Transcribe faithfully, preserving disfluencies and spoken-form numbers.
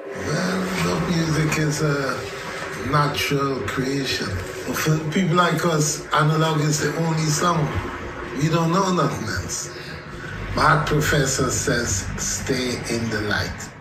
Well, love music is a natural creation. For people like us, analog is the only song. We don't know nothing else. My professor says, stay in the light.